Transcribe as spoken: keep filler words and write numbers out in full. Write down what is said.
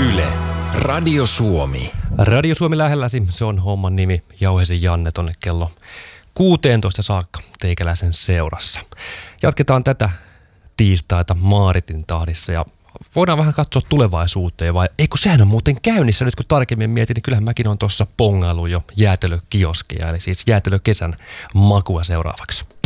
Yle, Radio Suomi. Radio Suomi lähelläsi, se on homman nimi. Jauheisen Janne tonne kello kuusitoista saakka teikäläisen seurassa. Jatketaan tätä tiistaita Maaritin tahdissa ja voidaan vähän katsoa tulevaisuuteen, vai eikö sehän on muuten käynnissä nyt kun tarkemmin mietin, niin kyllähän mäkin on tuossa pongailu jo jäätelökioskia, eli siis jäätelökesän makua seuraavaksi.